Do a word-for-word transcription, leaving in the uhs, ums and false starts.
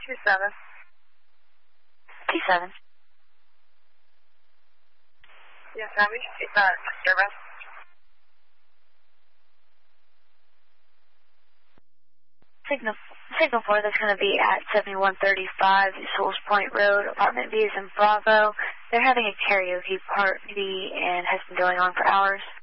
two seven. T seven. Yes, ma'am. We can see that disturbance. Signal, signal four, that's going to be at seventy-one thirty-five Souls Point Road, apartment B is in Bravo. They're having a karaoke party and has been going on for hours.